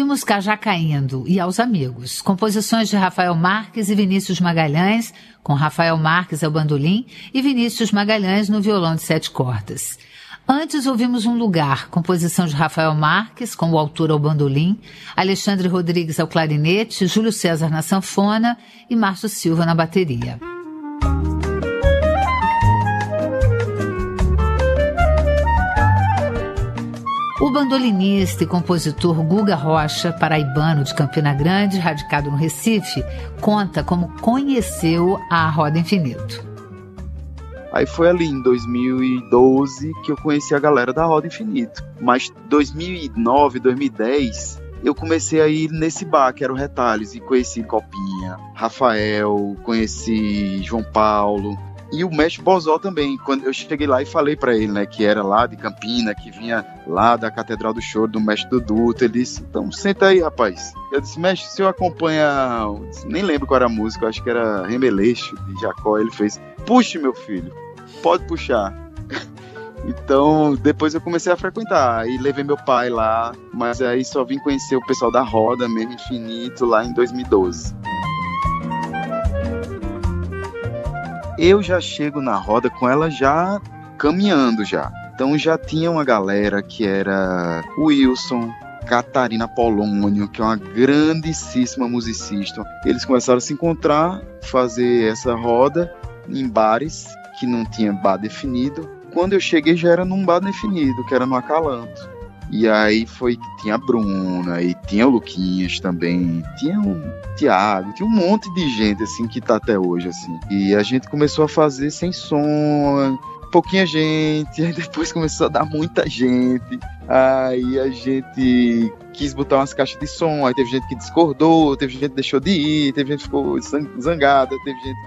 Ouvimos Cajá Caindo e Aos Amigos, composições de Rafael Marques e Vinícius Magalhães, com Rafael Marques ao bandolim e Vinícius Magalhães no violão de 7 cordas. Antes ouvimos Um Lugar, composição de Rafael Marques, com o autor ao bandolim, Alexandre Rodrigues ao clarinete, Júlio César na sanfona e Márcio Silva na bateria. O bandolinista e compositor Guga Rocha, paraibano de Campina Grande, radicado no Recife, conta como conheceu a Roda Infinito. Aí foi ali em 2012 que eu conheci a galera da Roda Infinito. Mas 2009, 2010, eu comecei a ir nesse bar, que era o Retalhos, e conheci Copinha, Rafael, conheci João Paulo e o mestre Bozó também. Quando eu cheguei lá e falei pra ele, né, que era lá de Campina, que vinha lá da Catedral do Choro, do mestre Dudu, ele disse, então senta aí, rapaz. Eu disse, mestre, o senhor acompanha, nem lembro qual era a música, acho que era Remeleixo, de Jacó. Ele fez, puxe, meu filho, pode puxar. Então, depois eu comecei a frequentar, e levei meu pai lá, mas aí só vim conhecer o pessoal da Roda mesmo, Infinito, lá em 2012. Eu já chego na Roda com ela já caminhando já. Então já tinha uma galera que era o Wilson, Catarina Polônio, que é uma grandíssima musicista. Eles começaram a se encontrar, fazer essa roda em bares, que não tinha bar definido. Quando eu cheguei já era num bar definido, que era no Acalanto. E aí foi que tinha a Bruna, e tinha o Luquinhas também, tinha o Thiago, tinha um monte de gente, assim, que tá até hoje, assim. E a gente começou a fazer sem som, pouquinha gente, aí depois começou a dar muita gente. Aí a gente quis botar umas caixas de som, aí teve gente que discordou, teve gente que deixou de ir, teve gente que ficou zangada, teve gente